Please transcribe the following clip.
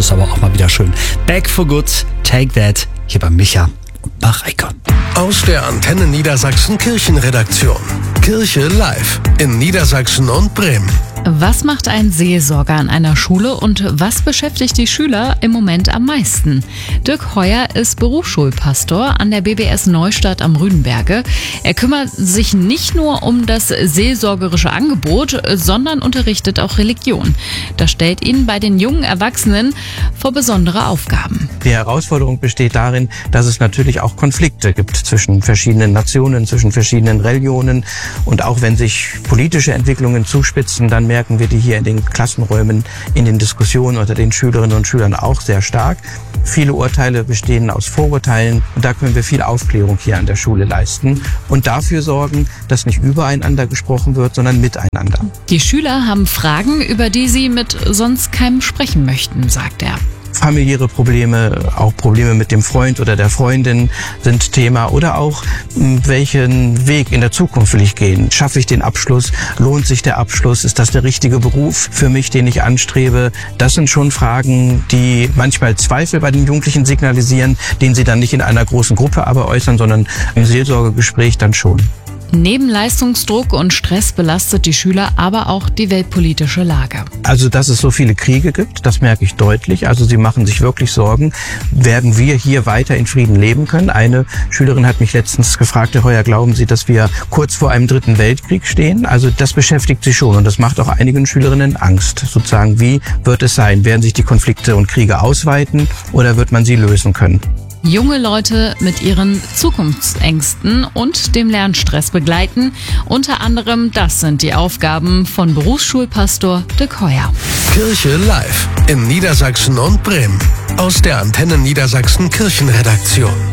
ist aber auch mal wieder schön. Back for Good, Take That, hier bei Micha und Mareike. Aus der Antenne Niedersachsen Kirchenredaktion. Kirche live in Niedersachsen und Bremen. Was macht ein Seelsorger an einer Schule und was beschäftigt die Schüler im Moment am meisten? Dirk Heuer ist Berufsschulpastor an der BBS Neustadt am Rüdenberge. Er kümmert sich nicht nur um das seelsorgerische Angebot, sondern unterrichtet auch Religion. Das stellt ihn bei den jungen Erwachsenen vor besondere Aufgaben. Die Herausforderung besteht darin, dass es natürlich auch Konflikte gibt zwischen verschiedenen Nationen, zwischen verschiedenen Religionen. Und auch wenn sich politische Entwicklungen zuspitzen, dann merken wir die hier in den Klassenräumen, in den Diskussionen unter den Schülerinnen und Schülern auch sehr stark. Viele Urteile bestehen aus Vorurteilen und da können wir viel Aufklärung hier an der Schule leisten und dafür sorgen, dass nicht übereinander gesprochen wird, sondern miteinander. Die Schüler haben Fragen, über die sie mit sonst keinem sprechen möchten, sagt er. Familiäre Probleme, auch Probleme mit dem Freund oder der Freundin sind Thema oder auch, welchen Weg in der Zukunft will ich gehen? Schaffe ich den Abschluss? Lohnt sich der Abschluss? Ist das der richtige Beruf für mich, den ich anstrebe? Das sind schon Fragen, die manchmal Zweifel bei den Jugendlichen signalisieren, den sie dann nicht in einer großen Gruppe aber äußern, sondern im Seelsorgegespräch dann schon. Neben Leistungsdruck und Stress belastet die Schüler aber auch die weltpolitische Lage. Also, dass es so viele Kriege gibt, das merke ich deutlich. Also, sie machen sich wirklich Sorgen. Werden wir hier weiter in Frieden leben können? Eine Schülerin hat mich letztens gefragt, Herr Heuer, glauben Sie, dass wir kurz vor einem 3. Weltkrieg stehen? Also, das beschäftigt sie schon und das macht auch einigen Schülerinnen Angst. Sozusagen, wie wird es sein? Werden sich die Konflikte und Kriege ausweiten oder wird man sie lösen können? Junge Leute mit ihren Zukunftsängsten und dem Lernstress begleiten. Unter anderem das sind die Aufgaben von Berufsschulpastor Dirk Heuer. Kirche live in Niedersachsen und Bremen. Aus der Antenne Niedersachsen Kirchenredaktion.